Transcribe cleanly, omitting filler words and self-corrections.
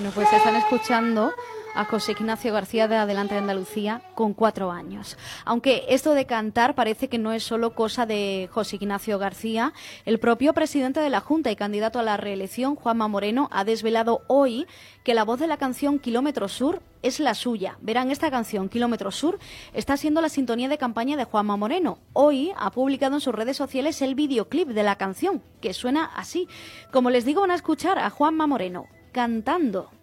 Bueno, pues están escuchando a José Ignacio García de Adelante de Andalucía con 4 años. Aunque esto de cantar parece que no es solo cosa de José Ignacio García, el propio presidente de la Junta y candidato a la reelección, Juanma Moreno, ha desvelado hoy que la voz de la canción Kilómetro Sur es la suya. Verán, esta canción, Kilómetro Sur, está siendo la sintonía de campaña de Juanma Moreno. Hoy ha publicado en sus redes sociales el videoclip de la canción, que suena así. Como les digo, van a escuchar a Juanma Moreno cantando.